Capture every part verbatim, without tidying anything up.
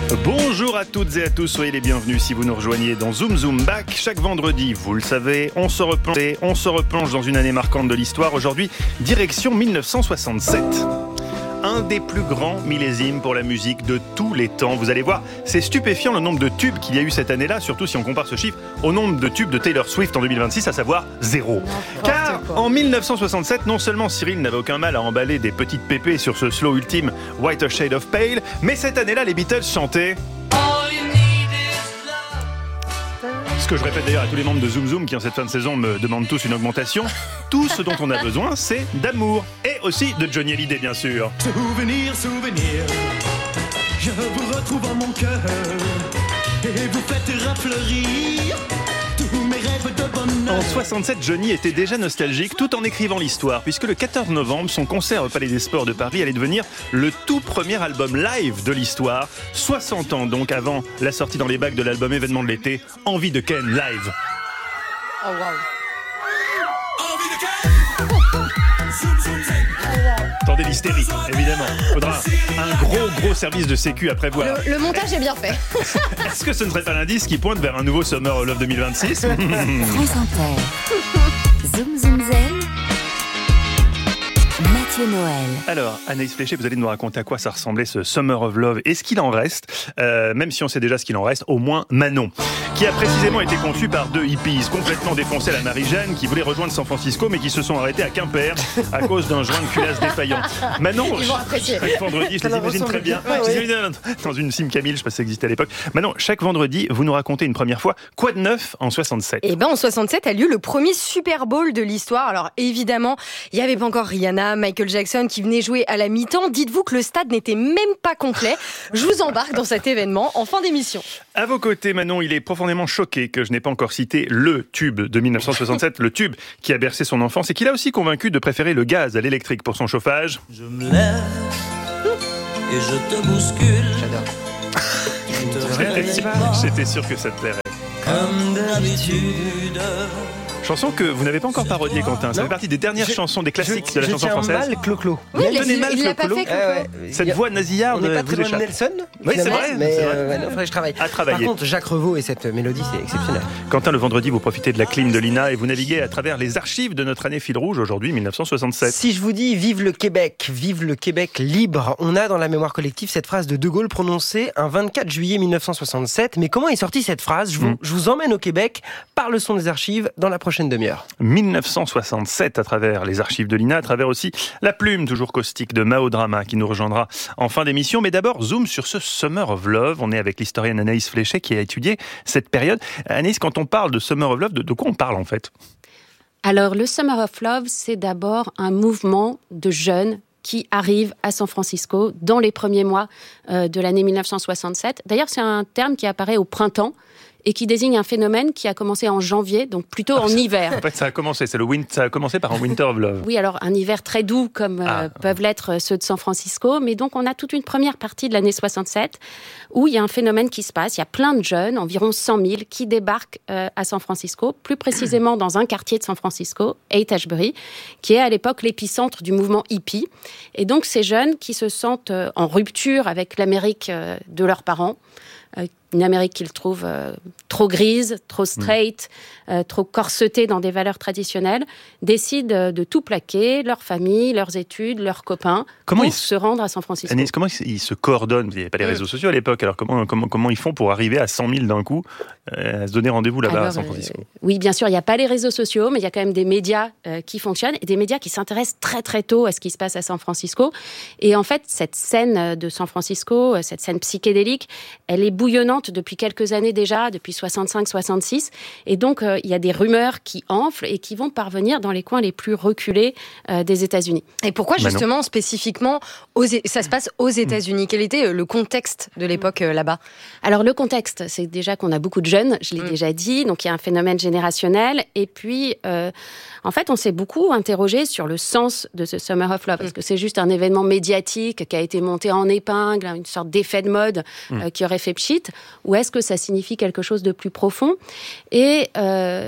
Bonjour à toutes et à tous, soyez les bienvenus si vous nous rejoignez dans Zoom Zoom Back. Chaque vendredi, vous le savez, on se replonge, on se replonge dans une année marquante de l'histoire. Aujourd'hui, direction dix-neuf cent soixante-sept. Un des plus grands millésimes pour la musique de tous les temps. Vous allez voir, c'est stupéfiant le nombre de tubes qu'il y a eu cette année-là, surtout si on compare ce chiffre au nombre de tubes de Taylor Swift en deux mille vingt-six, à savoir zéro. Car en dix-neuf cent soixante-sept, non seulement Cyril n'avait aucun mal à emballer des petites pépées sur ce slow ultime Whiter Shade of Pale, mais cette année-là, les Beatles chantaient... Ce que je répète d'ailleurs à tous les membres de Zoom Zoom qui en cette fin de saison me demandent tous une augmentation. Tout ce dont on a besoin, c'est d'amour. Et aussi de Johnny Hallyday, bien sûr. Souvenir, souvenir, je vous retrouve en mon cœur et vous faites rafleurir tous mes rêves de bonheur. En soixante-sept, Johnny était déjà nostalgique tout en écrivant l'histoire, puisque le quatorze novembre, son concert au Palais des Sports de Paris allait devenir le tout premier album live de l'histoire. soixante ans donc avant la sortie dans les bacs de l'album événement de l'été, Envie de Ken live. Oh wow. Attendez l'hystérie, évidemment. Faudra un gros gros service de sécu à prévoir. Le, le montage est bien fait. Est-ce que ce ne serait pas l'indice qui pointe vers un nouveau Summer of Love deux mille vingt-six? France Inter. Zoom Zoom Zen. Mathieu Noël. Alors, Anaïs Fléché, vous allez nous raconter à quoi ça ressemblait ce Summer of Love et ce qu'il en reste, euh, même si on sait déjà ce qu'il en reste, au moins Manon, qui a précisément été conçu par deux hippies complètement défoncés à la Marie-Jeanne, qui voulaient rejoindre San Francisco, mais qui se sont arrêtés à Quimper à cause d'un joint de culasse défaillant. Manon, Ils vont apprécier. chaque vendredi, je les imagine très bien, Ah, je les oui. imagine dans une Sim Camille, je sais pas si ça existait à l'époque. Manon, chaque vendredi, vous nous racontez une première fois quoi de neuf en soixante-sept? Et ben en soixante-sept a lieu le premier Super Bowl de l'histoire. Alors évidemment, il n'y avait pas encore Rihanna, Michael Jackson qui venaient jouer à la mi-temps. Dites-vous que le stade n'était même pas complet. Je vous embarque dans cet événement en fin d'émission. À vos côtés, Manon, il est profondément choqué que je n'ai pas encore cité le tube de dix-neuf cent soixante-sept, le tube qui a bercé son enfance et qu'il a aussi convaincu de préférer le gaz à l'électrique pour son chauffage. Je me lève et je te bouscule. J'adore. J'étais, j'étais sûr que ça te plairait. Comme d'habitude. Chanson que vous n'avez pas encore parodiée, Quentin. Ça Non. fait partie des dernières Je- chansons, des classiques je, de la je chanson tiens française. mal Clo-Clo. Oui, Vous il tenez il- mal il l'a Clo pas Clo. fait, Clo-Clo. Ah ouais. Cette voix nasillarde On n'est pas vous très loin de échappe. Nelson. Oui, c'est finalement, vrai, Mais c'est vrai. euh, ouais, non, faudrait que je travaille. À travailler. Par contre, Jacques Revaux et cette mélodie, c'est exceptionnel. Quentin, le vendredi, vous profitez de la clim de l'I N A et vous naviguez à travers les archives de notre année fil rouge, aujourd'hui, dix-neuf cent soixante-sept. Si je vous dis vive le Québec, vive le Québec libre, on a dans la mémoire collective cette phrase de De Gaulle prononcée un vingt-quatre juillet mille neuf cent soixante-sept. Mais comment est sortie cette phrase? Je vous, Mm. je vous emmène au Québec par le son des archives dans la prochaine demi-heure. dix-neuf cent soixante-sept à travers les archives de l'I N A, à travers aussi la plume toujours caustique de Mao Drama qui nous rejoindra en fin d'émission. Mais d'abord, zoom sur ce Summer of Love. On est avec l'historienne Anaïs Fléché qui a étudié cette période. Anaïs, quand on parle de Summer of Love, de, de quoi on parle en fait? Alors, le Summer of Love, c'est d'abord un mouvement de jeunes qui arrivent à San Francisco dans les premiers mois euh, de l'année dix-neuf cent soixante-sept. D'ailleurs, c'est un terme qui apparaît au printemps et qui désigne un phénomène qui a commencé en janvier, donc plutôt en hiver. En fait, ça a commencé, c'est le win- ça a commencé par un Winter of Love. Oui, alors un hiver très doux comme euh, Ah. peuvent l'être ceux de San Francisco, mais donc on a toute une première partie de l'année soixante-sept où il y a un phénomène qui se passe. Il y a plein de jeunes, environ cent mille, qui débarquent euh, à San Francisco, plus précisément dans un quartier de San Francisco, Haight-Ashbury, qui est à l'époque l'épicentre du mouvement hippie. Et donc ces jeunes qui se sentent euh, en rupture avec l'Amérique euh, de leurs parents, euh, une Amérique qu'ils trouvent euh, trop grise, trop straight, euh, trop corsetée dans des valeurs traditionnelles, décident euh, de tout plaquer, leur famille, leurs études, leurs copains, Comment pour ils- se rendre à San Francisco. Anaïs, comment ils ils se coordonnent? Il n'y avait pas les réseaux sociaux à l'époque, alors comment, comment, comment ils font pour arriver à cent mille d'un coup, euh, à se donner rendez-vous là-bas à Alors, San euh, Francisco? oui, bien sûr, il n'y a pas les réseaux sociaux, mais il y a quand même des médias euh, qui fonctionnent, et des médias qui s'intéressent très très tôt à ce qui se passe à San Francisco. Et en fait, cette scène de San Francisco, euh, cette scène psychédélique, elle est bouillonnante depuis quelques années déjà, depuis soixante-cinq soixante-six. Et donc, euh, il y a des rumeurs qui enflent et qui vont parvenir dans les coins les plus reculés euh, des États-Unis. Et pourquoi Manon. justement spécifiquement aux, ça se passe aux États-Unis? Quel était euh, le contexte de l'époque euh, là-bas? Alors le contexte, c'est déjà qu'on a beaucoup de jeunes, je l'ai Mm. déjà dit, donc il y a un phénomène générationnel. Et puis, euh, en fait, on s'est beaucoup interrogé sur le sens de ce Summer of Love. Est-ce que c'est juste un événement médiatique qui a été monté en épingle, une sorte d'effet de mode euh, qui aurait fait pchit, ou est-ce que ça signifie quelque chose de plus profond? Et euh, ce qu'on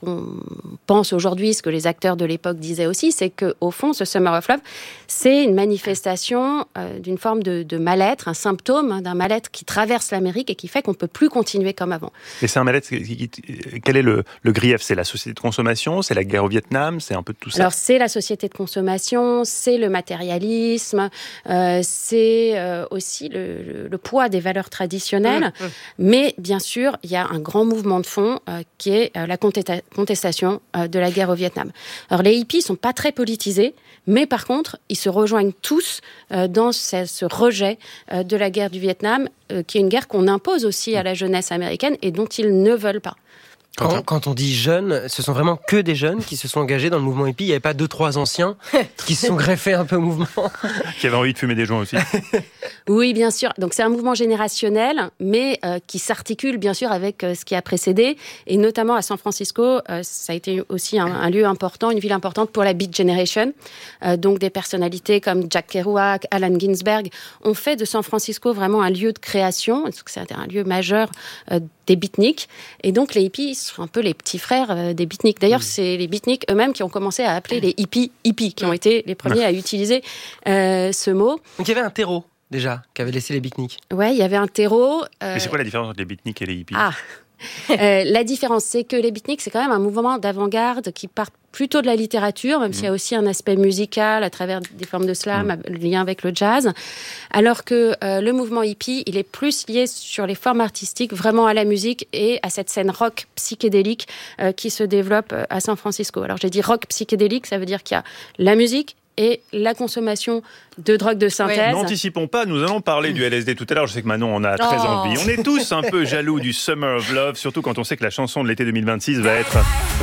qu'on pense aujourd'hui, ce que les acteurs de l'époque disaient aussi, c'est qu'au fond, ce Summer of Love, c'est une manifestation euh, d'une forme de, de mal-être, un symptôme hein, d'un mal-être qui traverse l'Amérique et qui fait qu'on ne peut plus continuer comme avant. Et c'est un mal-être, qui, qui, quel est le, le grief? C'est la société de consommation, c'est la guerre au Vietnam, c'est un peu de tout ça? Alors c'est la société de consommation, c'est le matérialisme, euh, c'est euh, aussi le, le, le poids des valeurs traditionnelles, mmh, mmh. mais bien sûr, il y a un grand mouvement de fond euh, qui est euh, la contesta- contestation euh, de la guerre au Vietnam. Alors les hippies sont pas très politisés, mais par contre, ils se rejoignent tous euh, dans ce, ce rejet euh, de la guerre du Vietnam, euh, qui est une guerre qu'on impose aussi à la jeunesse américaine et dont ils ne veulent pas. Quand, quand on dit jeunes, ce sont vraiment que des jeunes qui se sont engagés dans le mouvement hippie. Il n'y avait pas deux, trois anciens qui se sont greffés un peu au mouvement. Qui avaient envie de fumer des joints aussi. Oui, bien sûr. Donc c'est un mouvement générationnel, mais euh, qui s'articule bien sûr avec euh, ce qui a précédé. Et notamment à San Francisco, euh, ça a été aussi un, un lieu important, une ville importante pour la Beat Generation. Euh, donc des personnalités comme Jack Kerouac, Allen Ginsberg ont fait de San Francisco vraiment un lieu de création. C'est un lieu majeur euh, des beatniks. Et donc les hippies sont un peu les petits frères euh, des beatniks. D'ailleurs, mmh. c'est les beatniks eux-mêmes qui ont commencé à appeler les hippies hippies, qui ont été les premiers à utiliser euh, ce mot. Donc il y avait un terreau déjà qui avait laissé les beatniks. Ouais, il y avait un terreau. Euh... Mais c'est quoi la différence entre les beatniks et les hippies? Ah. euh, la différence, c'est que les beatniks, c'est quand même un mouvement d'avant-garde qui part plutôt de la littérature, même mmh. s'il y a aussi un aspect musical à travers des formes de slam, mmh. le lien avec le jazz. Alors que euh, le mouvement hippie, il est plus lié sur les formes artistiques, vraiment à la musique et à cette scène rock psychédélique euh, qui se développe à San Francisco. Alors j'ai dit rock psychédélique, ça veut dire qu'il y a la musique et la consommation de drogues de synthèse. Ouais. N'anticipons pas, nous allons parler du L S D tout à l'heure. Je sais que Manon en a très oh. envie. On est tous un peu jaloux du Summer of Love, surtout quand on sait que la chanson de l'été deux mille vingt-six va être...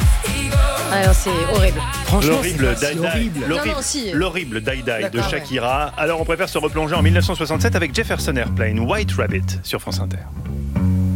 Alors c'est horrible. Franchement, l'horrible c'est Die Die, horrible. l'horrible, Non, non, si. l'horrible Die Die de D'accord, Shakira. Ouais. Alors on préfère se replonger en mille neuf cent soixante-sept avec Jefferson Airplane, White Rabbit sur France Inter.